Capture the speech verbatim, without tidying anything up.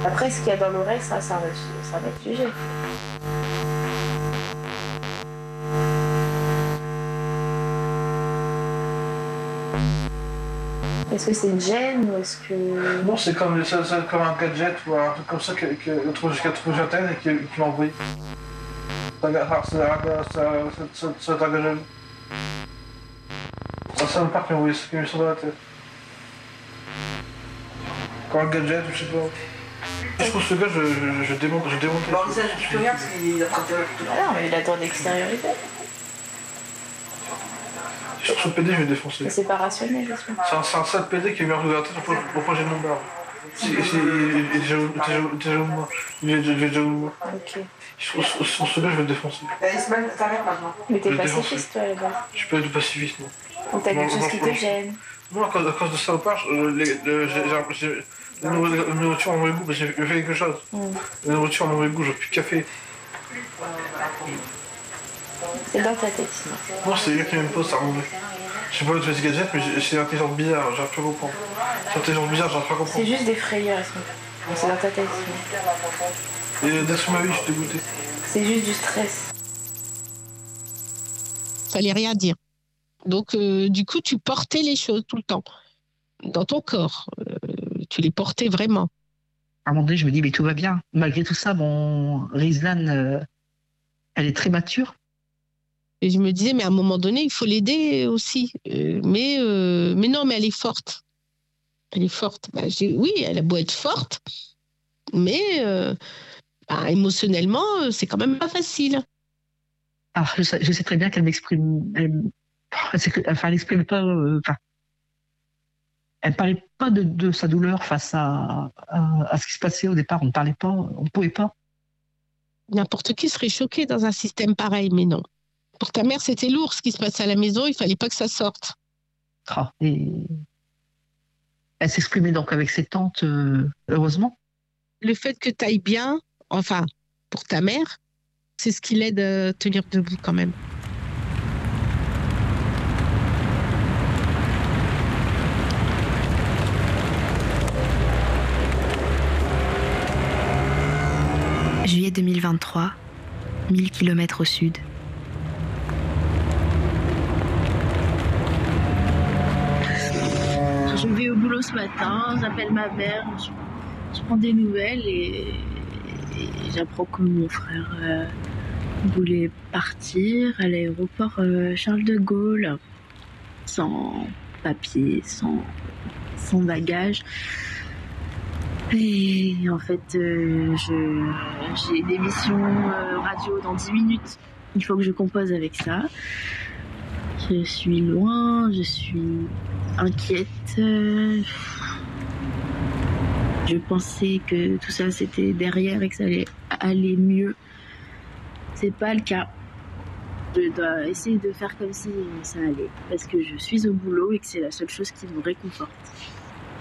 Après, ce qu'il y a dans l'oreille, ça, ça va être, ça va être sujet. Est-ce que c'est une gêne ou est-ce que... Non, c'est comme, c'est, c'est comme un gadget ou un truc comme ça que, que, que, trouvé, qu'elle trouve sur Internet et qui, qui m'a envoyé. Ça, ça, ça, ça t'engage. Ça, ça me part qui m'a envoyé ça, qui m'a mis ça dans la tête. Comme un gadget, je sais pas. Je trouve ce gars, je, je, je démonte, je démonte. Bon, ça, je peux rien parce qu'il a traité tout. Ah non, mais il attend d'extériorité. Si je trouve ce P D, je vais le défoncer. Mais c'est pas rationnel, j'espère. C'est un, c'est un sale P D qui est meilleur que la tête pour pas j'ai le nom barbe. Il est déjà moi. Il est déjà moi. Ok. Je trouve ce gars, je vais le défoncer. Ismaël, t'arrêtes maintenant. Mais t'es pacifiste, toi, là-bas. Je suis pas du pacifiste, non. Donc t'as quelque chose qui te gêne. Moi, à cause, à cause de ça, au part, j'ai la nourriture a mauvais goût, j'ai fait quelque chose. Mm. La nourriture a mauvais goût, j'ai plus de café. C'est dans ta tête, sinon. Non, c'est les gars qui m'aiment pas, ça remonte. Je sais pas où tu fais ce gadget, mais c'est une intelligence bizarre, j'arrive pas à comprendre. C'est une intelligence bizarre, j'arrive pas à comprendre. C'est juste des frayeurs, sinon. C'est dans ta tête, sinon. Et dès que ma vie, je suis dégoûté. C'est juste du stress. Fallait rien dire. Donc, euh, du coup, tu portais les choses tout le temps. Dans ton corps. Euh, tu les portais vraiment. À un moment donné, je me dis, mais tout va bien. Malgré tout ça, mon Rizlan, euh, elle est très mature. Et je me disais, mais à un moment donné, il faut l'aider aussi. Euh, mais, euh, mais non, mais elle est forte. Elle est forte. Bah, j'ai, oui, elle a beau être forte, mais euh, bah, émotionnellement, c'est quand même pas facile. Ah, je, sais, je sais très bien qu'elle m'exprime. Elle, enfin, elle n'exprime pas. Euh, enfin, elle ne parlait pas de, de sa douleur face à, à, à ce qui se passait au départ. On ne parlait pas, on ne pouvait pas. N'importe qui serait choqué dans un système pareil, mais non. Pour ta mère, c'était lourd ce qui se passait à la maison, il ne fallait pas que ça sorte. Ah, et elle s'exprimait donc avec ses tantes, euh, heureusement. Le fait que tu ailles bien, enfin, pour ta mère, c'est ce qui l'aide à tenir debout quand même. Juillet deux mille vingt-trois, mille kilomètres au sud. Je vais au boulot ce matin, j'appelle ma mère, je, je prends des nouvelles et, et j'apprends que mon frère euh, voulait partir à l'aéroport euh, Charles de Gaulle, sans papier, sans, sans bagage. Et en fait, euh, je, j'ai une émission euh, radio dans dix minutes. Il faut que je compose avec ça. Je suis loin, je suis inquiète. Je pensais que tout ça c'était derrière et que ça allait aller mieux. C'est pas le cas. Je dois essayer de faire comme si ça allait. Parce que je suis au boulot et que c'est la seule chose qui me réconforte.